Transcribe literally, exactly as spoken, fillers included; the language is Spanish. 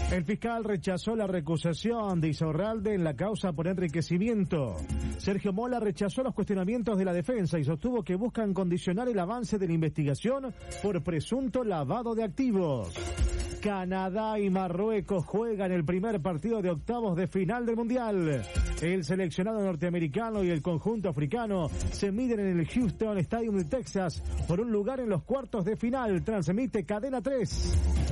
El fiscal rechazó la recusación de Insaurralde en la causa por enriquecimiento. Sergio Mola rechazó los cuestionamientos de la defensa y sostuvo que buscan condicionar el avance de la investigación por presunto lavado de activos. Canadá y Marruecos juegan el primer partido de octavos de final del Mundial. El seleccionado norteamericano y el conjunto africano se miden en el Houston Stadium de Texas por un lugar en los cuartos de final. Transmite Cadena tres.